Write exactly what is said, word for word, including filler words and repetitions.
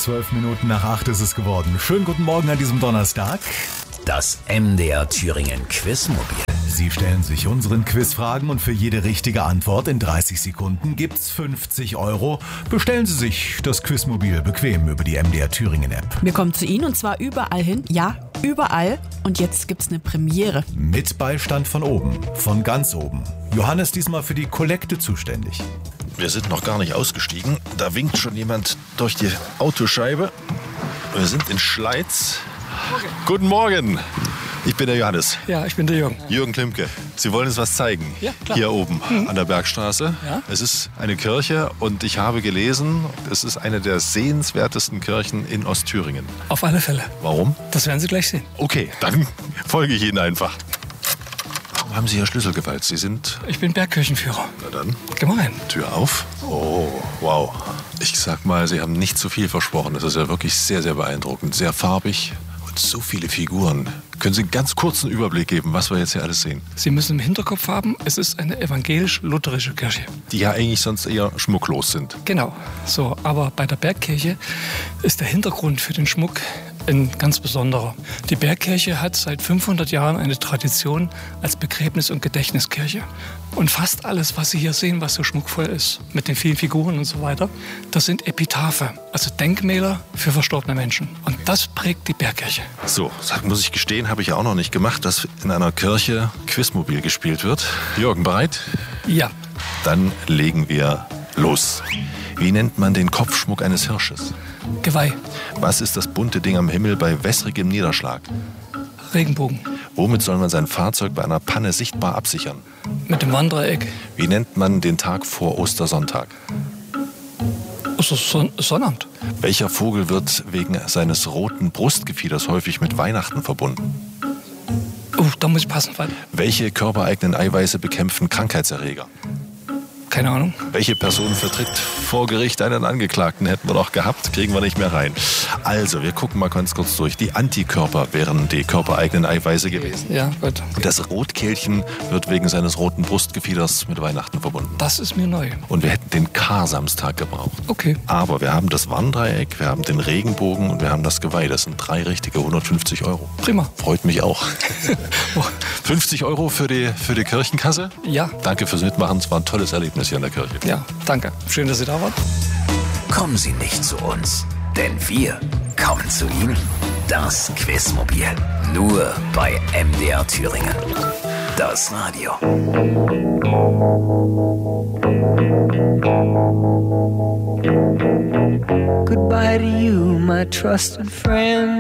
Zwölf Minuten nach acht ist es geworden. Schönen guten Morgen an diesem Donnerstag. Das M D R Thüringen Quizmobil. Sie stellen sich unseren Quizfragen und für jede richtige Antwort in dreißig Sekunden gibt's fünfzig Euro. Bestellen Sie sich das Quizmobil bequem über die M D R Thüringen App. Wir kommen zu Ihnen und zwar überall hin. Ja, überall. Und jetzt gibt's eine Premiere. Mit Beistand von oben, von ganz oben. Johannes diesmal für die Kollekte zuständig. Wir sind noch gar nicht ausgestiegen. Da winkt schon jemand durch die Autoscheibe. Wir sind in Schleiz. Morgen. Guten Morgen. Ich bin der Johannes. Ja, ich bin der Jürgen. Jürgen Klimke. Sie wollen uns was zeigen. Ja, klar. Hier oben Mhm. an der Bergstraße. Ja. Es ist eine Kirche und ich habe gelesen, es ist eine der sehenswertesten Kirchen in Ostthüringen. Auf alle Fälle. Warum? Das werden Sie gleich sehen. Okay, dann folge ich Ihnen einfach. Warum haben Sie Ihr Schlüsselgewalt? Sie sind... Ich bin Bergkirchenführer. Na dann, Geh mal rein. Tür auf. Oh, wow. Ich sag mal, Sie haben nicht zu viel versprochen. Das ist ja wirklich sehr, sehr beeindruckend. Sehr farbig und so viele Figuren. Können Sie einen ganz kurzen Überblick geben, was wir jetzt hier alles sehen? Sie müssen im Hinterkopf haben, es ist eine evangelisch-lutherische Kirche. Die ja eigentlich sonst eher schmucklos sind. Genau. So, aber bei der Bergkirche ist der Hintergrund für den Schmuck ein ganz besonderer. Die Bergkirche hat seit fünfhundert Jahren eine Tradition als Begräbnis- und Gedächtniskirche. Und fast alles, was Sie hier sehen, was so schmuckvoll ist, mit den vielen Figuren und so weiter, das sind Epitaphe, also Denkmäler für verstorbene Menschen. Und das prägt die Bergkirche. So, das muss ich gestehen, habe ich ja auch noch nicht gemacht, dass in einer Kirche Quizmobil gespielt wird. Jürgen, bereit? Ja, Dann legen wir los. Wie nennt man den Kopfschmuck eines Hirsches? Geweih, Was ist das bunte Ding am Himmel bei wässrigem Niederschlag? Regenbogen, Womit soll man sein Fahrzeug bei einer Panne sichtbar absichern? mit dem Wanddreieck, Wie nennt man den Tag vor Ostersonntag? also Son Sonnabend, Welcher Vogel wird wegen seines roten Brustgefieders häufig mit Weihnachten verbunden? oh, da muss ich passen, weil, Welche körpereigenen Eiweiße bekämpfen Krankheitserreger? keine Ahnung. Welche Person vertritt vor Gericht einen Angeklagten? Hätten wir doch gehabt, kriegen wir nicht mehr rein. Also, wir gucken mal ganz kurz durch. Die Antikörper wären die körpereigenen Eiweiße gewesen. Ja, gut. Und das Rotkehlchen wird wegen seines roten Brustgefieders mit Weihnachten verbunden. Das ist mir neu. Und wir hätten den Karsamstag gebraucht. Okay. Aber wir haben das Warndreieck, wir haben den Regenbogen und wir haben das Geweih. Das sind drei richtige hundertfünfzig Euro. Prima. Freut mich auch. Oh, fünfzig Euro für die, für die Kirchenkasse. ja, Danke fürs Mitmachen. Es war ein tolles Erlebnis hier in der Kirche. ja, danke. Schön, dass Sie da waren. Kommen Sie nicht zu uns, denn wir kommen zu Ihnen. Das Quizmobil. Nur bei M D R Thüringen. Das Radio. Goodbye to you, my trusted friend.